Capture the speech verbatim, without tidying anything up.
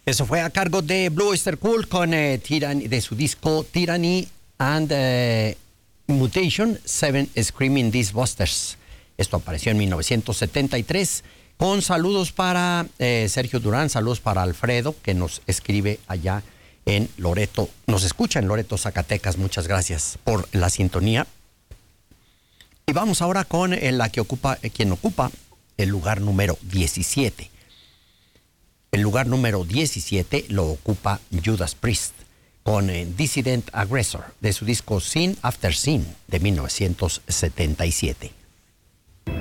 Eso fue a cargo de Blue Oyster Cult con eh, Tyranny, de su disco Tyranny and eh, Mutation, Seven Screaming Disbusters. Esto apareció en mil novecientos setenta y tres. Con saludos para eh, Sergio Durán, saludos para Alfredo, que nos escribe allá en Loreto, nos escucha en Loreto, Zacatecas. Muchas gracias por la sintonía. Y vamos ahora con eh, la que ocupa, eh, quien ocupa el lugar número diecisiete. El lugar número diecisiete lo ocupa Judas Priest con eh, Dissident Aggressor de su disco Sin After Sin de mil novecientos setenta y siete.